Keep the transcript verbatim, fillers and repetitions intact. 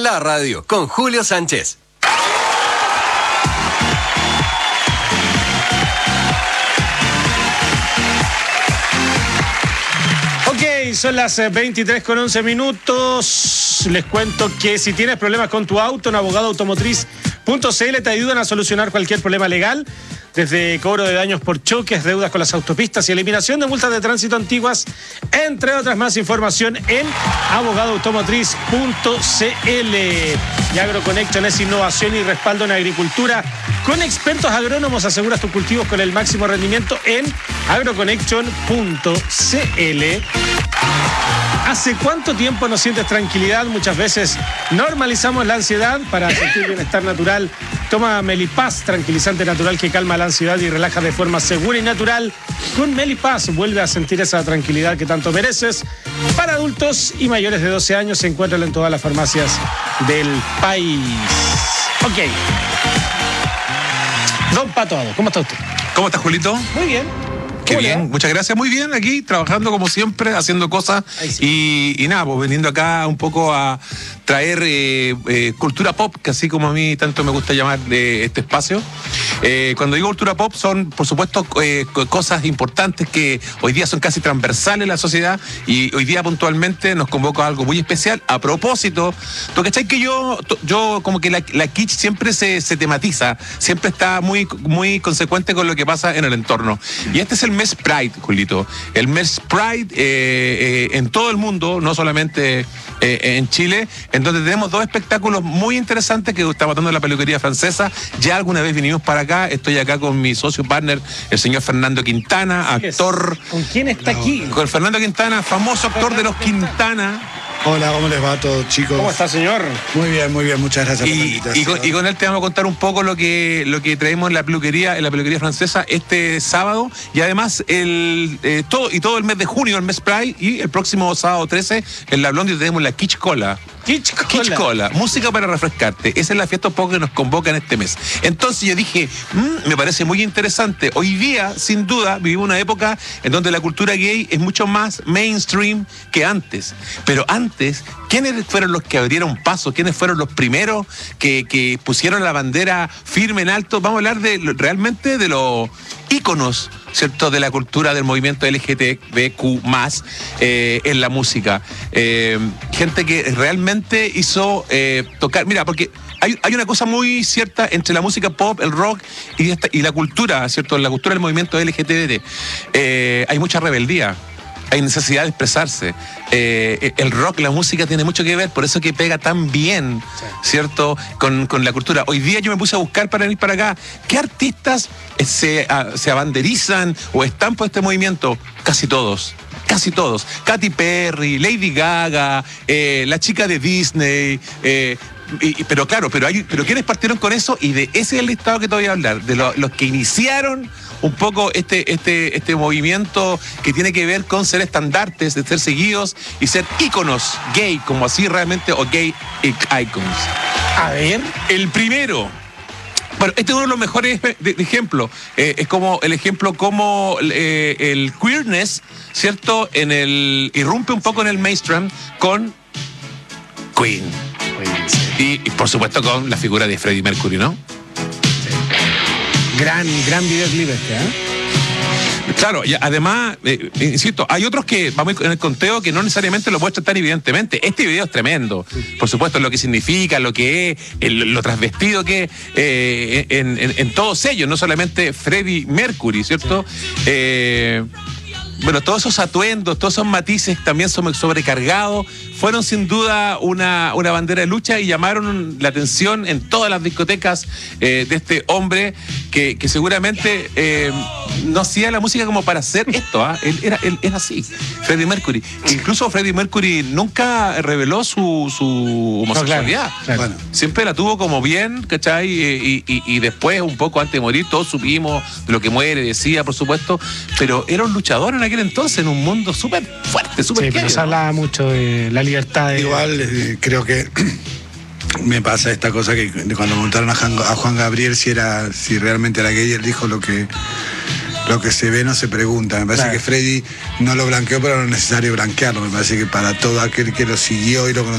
en la radio con Julio Sánchez. Ok, son las veintitrés con once minutos. Les cuento que si tienes problemas con tu auto, en abogado automotriz punto c l te ayudan a solucionar cualquier problema legal, desde cobro de daños por choques, deudas con las autopistas y eliminación de multas de tránsito antiguas, entre otras más. Información en abogado automotriz punto c l. Y AgroConnection es innovación y respaldo en agricultura. Con expertos agrónomos aseguras tus cultivos con el máximo rendimiento en agroconnection punto c l. ¿Hace cuánto tiempo no sientes tranquilidad? Muchas veces normalizamos la ansiedad. Para sentir bienestar natural, toma Melipaz, tranquilizante natural que calma la ansiedad y relaja de forma segura y natural. Con Melipaz vuelve a sentir esa tranquilidad que tanto mereces. Para adultos y mayores de doce años, se encuentran en todas las farmacias del país. Ok. Don Pato Ado, ¿cómo está usted? ¿Cómo está, Julito? Muy bien. Qué bien, muchas gracias. Muy bien, aquí trabajando como siempre, haciendo cosas. Sí. y, y nada, pues veniendo acá un poco a traer eh, eh, cultura pop, que así como a mí tanto me gusta llamar de este espacio. Eh, cuando digo cultura pop son, por supuesto, eh, cosas importantes que hoy día son casi transversales en la sociedad, y hoy día puntualmente nos convoca a algo muy especial. A propósito, ¿tú cachai que yo, yo como que la, la kitsch siempre se, se tematiza, siempre está muy, muy consecuente con lo que pasa en el entorno? Y este es el mes Pride, Julito. El mes Pride eh, eh, en todo el mundo, no solamente eh, en Chile, en donde tenemos dos espectáculos muy interesantes que estamos dando en la peluquería francesa. Ya alguna vez vinimos para acá, estoy acá con mi socio partner, el señor Fernando Quintana, actor. ¿Con quién está aquí? Con Fernando Quintana, famoso actor de los Quintana. Hola, ¿cómo les va a todos, chicos? ¿Cómo está, señor? Muy bien, muy bien, muchas gracias y, por la invitación. Y con, y con él te vamos a contar un poco lo que, lo que traemos en la peluquería, en la peluquería francesa este sábado, y además el eh, todo y todo el mes de junio, el mes Pride, y el próximo sábado trece en la Blondie tenemos la Kitsch Cola. Kitsch Cola. Kitsch Cola, música para refrescarte. Esa es la fiesta un poco que nos convoca en este mes. Entonces yo dije, mmm, me parece muy interesante. Hoy día, sin duda, vivimos una época en donde la cultura gay es mucho más mainstream que antes. Pero antes, ¿quiénes fueron los que abrieron paso? ¿Quiénes fueron los primeros que, que pusieron la bandera firme en alto? Vamos a hablar de realmente de los íconos, ¿cierto?, de la cultura del movimiento L G T B Q más, eh, en la música. Eh, gente que realmente hizo eh, tocar... Mira, porque hay, hay una cosa muy cierta entre la música pop, el rock y, esta, y la cultura, ¿cierto?, la cultura del movimiento L G T B. Eh, hay mucha rebeldía. Hay necesidad de expresarse. Eh, el rock, la música tiene mucho que ver, por eso que pega tan bien, ¿cierto?, con, con la cultura. Hoy día yo me puse a buscar para venir para acá, ¿qué artistas se, a, se abanderizan o están por este movimiento? Casi todos. Casi todos. Katy Perry, Lady Gaga, eh, la chica de Disney, eh, Y, pero claro, pero hay, pero ¿quiénes partieron con eso? Y de ese es el listado que te voy a hablar, de lo, los que iniciaron un poco este, este, este movimiento que tiene que ver con ser estandartes, de ser seguidos y ser íconos gay, como así realmente, o gay icons. A ver. El primero. Bueno, este es uno de los mejores de, de ejemplos. Eh, es como el ejemplo como eh, el queerness, ¿cierto? En el irrumpe un poco en el mainstream con Queen. Y, y por supuesto con la figura de Freddie Mercury, ¿no? Sí. Gran, gran videoclip este, ¿eh? Claro, y además, eh, insisto, hay otros que vamos en el conteo que no necesariamente lo muestran tan evidentemente. Este video es tremendo, por supuesto, lo que significa, lo que es, el, lo trasvestido que es eh, en, en, en todos ellos, no solamente Freddie Mercury, ¿cierto? Sí. Eh, bueno, todos esos atuendos, todos esos matices también son sobrecargados, fueron sin duda una, una bandera de lucha y llamaron la atención en todas las discotecas eh, de este hombre que, que seguramente eh, no hacía la música como para hacer esto, ¿eh? él, era, él era así, Freddie Mercury. Incluso Freddie Mercury nunca reveló su, su homosexualidad. No, claro, claro. Bueno, siempre la tuvo como bien, ¿cachai? Y, y, y después, un poco antes de morir, todos supimos de lo que muere, decía, por supuesto, pero era un luchador en aquel entonces, en un mundo súper fuerte, súper sí, querido. Pero se hablaba mucho de la libertad de... Igual, eh, creo que me pasa esta cosa que cuando preguntaron a Juan, a Juan Gabriel si era si realmente era gay, él dijo lo que lo que se ve no se pregunta. Me parece claro. que Freddie no lo blanqueó, pero no es necesario blanquearlo. Me parece que para todo aquel que lo siguió y lo conoció